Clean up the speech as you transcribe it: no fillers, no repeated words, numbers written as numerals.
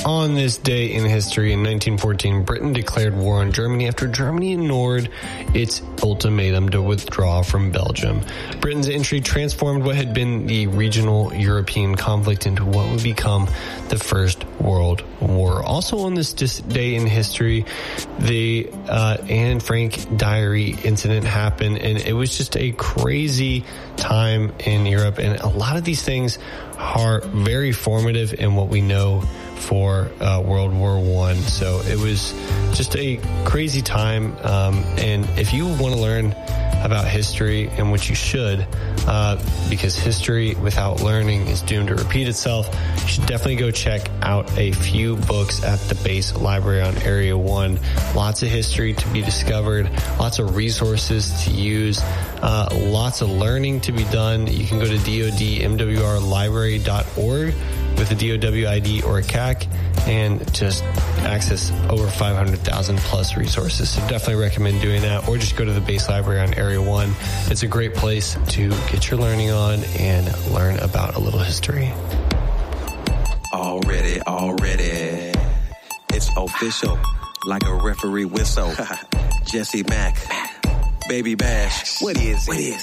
On this day in history, in 1914, Britain declared war on Germany after Germany ignored its ultimatum to withdraw from Belgium. Britain's entry transformed what had been the regional European conflict into what would become the First World War. Also on this day in history, the Anne Frank diary incident happened, and it was just a crazy time in Europe, and a lot of these things are very formative in what we know for World War I. So it was just a crazy time, and if you want to learn about history, and which you should, because history without learning is doomed to repeat itself, you should definitely go check out a few books at the Base Library on Area 1. Lots of history to be discovered, lots of resources to use, lots of learning to be done. You can go to dodmwrlibrary.org with a DOW ID or a CAC and just access over 500,000 plus resources. So definitely recommend doing that, or just go to the Base Library on Area 1. It's a great place to get your learning on and learn about a little history. Already, it's official, like a referee whistle. Jesse Mack, Baby Bash, what is it?